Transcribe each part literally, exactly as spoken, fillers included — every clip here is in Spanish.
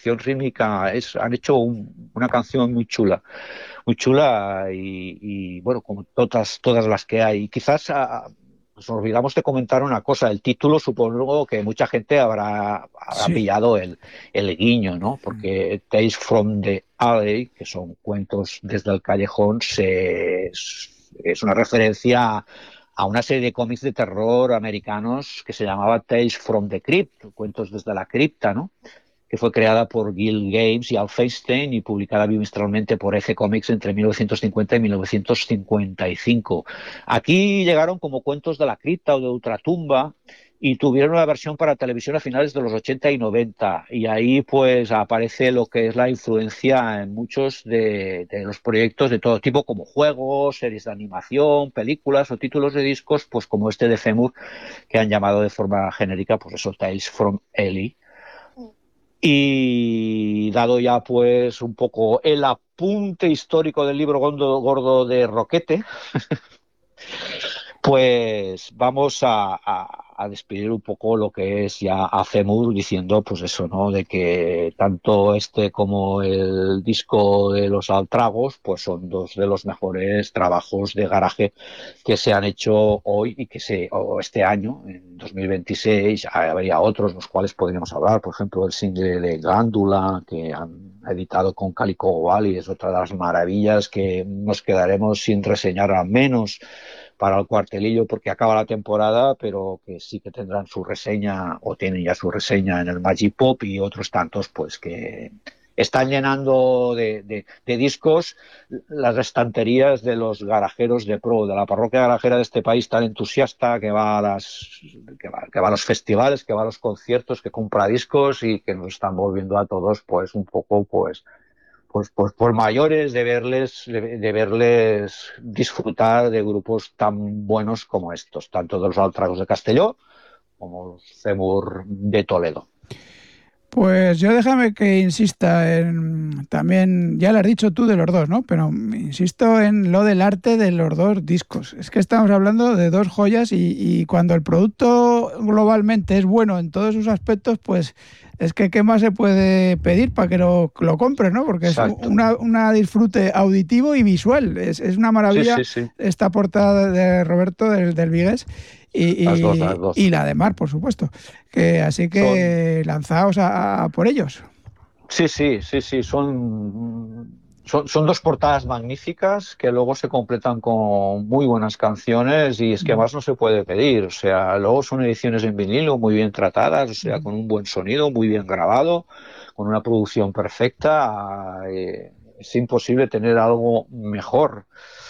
sección rítmica es, han hecho un, una canción muy chula, muy chula y, y bueno, como todas, todas las que hay. Quizás a, nos olvidamos de comentar una cosa, el título supongo que mucha gente habrá, habrá Sí. pillado el, el guiño, ¿no? Porque Tales from the Alley, que son cuentos desde el callejón, se, es, es una referencia a una serie de cómics de terror americanos que se llamaba Tales from the Crypt, cuentos desde la cripta, ¿no? Que fue creada por Guild Games y Al Feinstein y publicada bimestralmente por F Comics entre mil novecientos cincuenta y mil novecientos cincuenta y cinco. Aquí llegaron como cuentos de la cripta o de ultratumba y tuvieron una versión para televisión a finales de los ochenta y noventa, y ahí pues aparece lo que es la influencia en muchos de, de los proyectos de todo tipo, como juegos, series de animación, películas o títulos de discos, pues como este de Femur, que han llamado de forma genérica pues eso, Tales from Ellie. Y dado ya pues un poco el apunte histórico del libro gordo, gordo de Roquete, pues vamos a, a, a despedir un poco lo que es ya a Femur, diciendo pues eso, ¿no? De que tanto este como el disco de los Altragos pues son dos de los mejores trabajos de garaje que se han hecho hoy y que se, o este año, en dos mil veintiséis, habría otros los cuales podríamos hablar, por ejemplo el single de Gándula que han editado con Calico Valley, es otra de las maravillas que nos quedaremos sin reseñar, al menos para el cuartelillo, porque acaba la temporada, pero que sí que tendrán su reseña o tienen ya su reseña en el Magipop, y otros tantos pues que están llenando de, de, de discos las estanterías de los garajeros de pro, de la parroquia garajera de este país tan entusiasta que va a las que va, que va a los festivales, que va a los conciertos, que compra discos y que nos están volviendo a todos pues un poco pues Pues, pues por mayores de verles, de, de verles disfrutar de grupos tan buenos como estos, tanto de los Altragos de Castelló como los Femur de Toledo. Pues yo déjame que insista en, también, ya lo has dicho tú de los dos, ¿no? Pero insisto en lo del arte de los dos discos. Es que estamos hablando de dos joyas y, y cuando el producto globalmente es bueno en todos sus aspectos, pues es que qué más se puede pedir para que lo, lo compres, ¿no? Porque es Exacto. una, una disfrute auditivo y visual. Es, es una maravilla Sí, sí, sí. esta portada de Roberto del, del Vigués. Y, Las dos, las y, dos. y la de Mar, por supuesto. Que, así Son, que lanzaos a, a por ellos. sí, sí, sí, sí, son, son, son dos portadas magníficas que luego se completan con muy buenas canciones, y es que más no se puede pedir. O sea, luego son ediciones en vinilo muy bien tratadas, o sea, con un buen sonido, muy bien grabado, con una producción perfecta. Eh, es imposible tener algo mejor.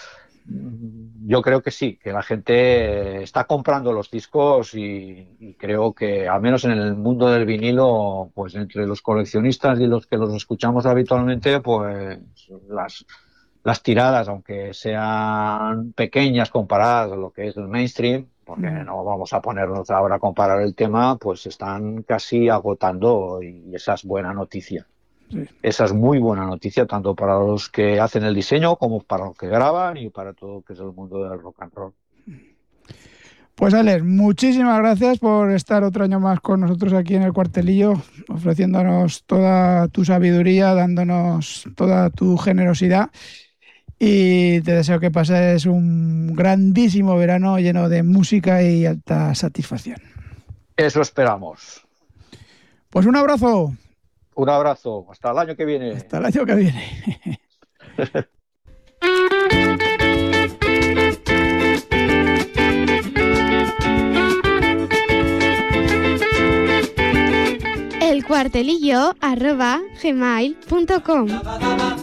Yo creo que sí, que la gente está comprando los discos, y, y creo que al menos en el mundo del vinilo, pues entre los coleccionistas y los que los escuchamos habitualmente, pues las, las tiradas, aunque sean pequeñas comparadas a lo que es el mainstream, porque no vamos a ponernos ahora a comparar el tema, pues están casi agotando, y esa es buena noticia. Sí. Esa es muy buena noticia, tanto para los que hacen el diseño como para los que graban y para todo lo que es el mundo del rock and roll. Pues Alex, muchísimas gracias por estar otro año más con nosotros aquí en el Cuartelillo, ofreciéndonos toda tu sabiduría, dándonos toda tu generosidad, y te deseo que pases un grandísimo verano lleno de música y alta satisfacción. Eso esperamos. Pues un abrazo. Un abrazo. Hasta el año que viene. Hasta el año que viene. El cuartelillo arroba gmail punto com